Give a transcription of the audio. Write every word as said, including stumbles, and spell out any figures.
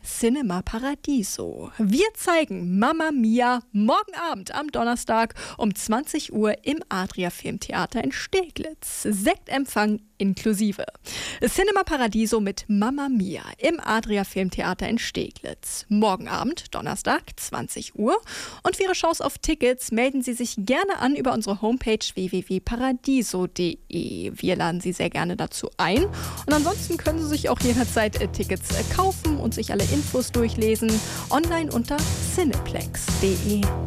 Cinema Paradiso. Wir zeigen Mamma Mia morgen Abend am Donnerstag um zwanzig Uhr im Adria Filmtheater in Steglitz. Sektempfang inklusive. Cinema Paradiso mit Mamma Mia im Adria Filmtheater in Steglitz. Morgen Abend, Donnerstag, zwanzig Uhr. Und für Ihre Chance auf Tickets melden Sie sich gerne an über unsere Homepage w w w punkt paradiso punkt de. Wir laden Sie sehr gerne dazu ein. Und ansonsten können Sie sich auch jederzeit äh, Tickets äh, kaufen und sich alle Infos durchlesen. Online unter cineplex punkt de.